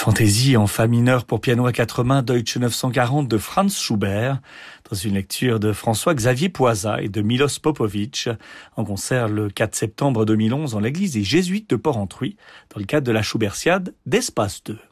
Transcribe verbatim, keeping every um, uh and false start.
Fantaisie en fa mineur pour piano à quatre mains Deutsche neuf cent quarante de Franz Schubert, dans une lecture de François-Xavier Poisa et de Milos Popovic, en concert le quatre septembre deux mille onze dans l'église des Jésuites de Porrentruy, dans le cadre de la Schubertiade d'Espace deux.